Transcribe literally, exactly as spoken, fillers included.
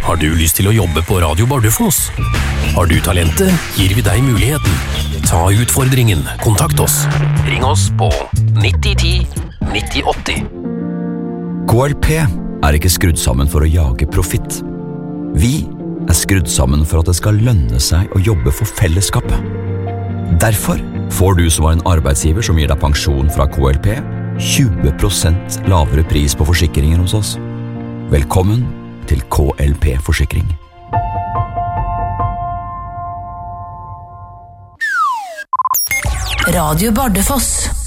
Har du lyst til å jobbe på Radio Bardufoss? Har du talentet, gir vi deg muligheten. Ta utfordringen. Kontakt oss. Ring oss på nitti ti nitti åtti. K L P er ikke skrudd sammen for å jage profitt. Vi er skrudd sammen for at det skal lønne seg å jobbe for fellesskapet. Derfor får du som har en arbeidsgiver som gir deg pensjon fra K L P, tjue prosent lavere pris på forsikringer hos oss. Velkommen til K L P-forsikring. Radio Bardufoss.